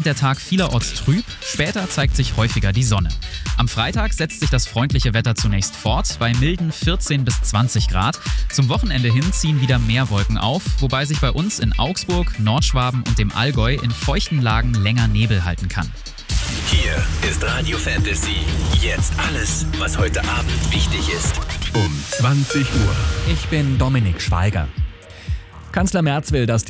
der Tag vielerorts trüb, später zeigt sich häufiger die Sonne. Am Freitag setzt sich das freundliche Wetter zunächst fort, bei milden 14 bis 20 Grad. Zum Wochenende hin ziehen wieder mehr Wolken auf, wobei sich bei uns in Augsburg, Nordschwaben und dem Allgäu in feuchten Lagen länger Nebel halten kann. Hier ist Radio Fantasy. Jetzt alles, was heute Abend wichtig ist. Um 20 Uhr. Ich bin Dominik Schweiger. Kanzler Merz will, dass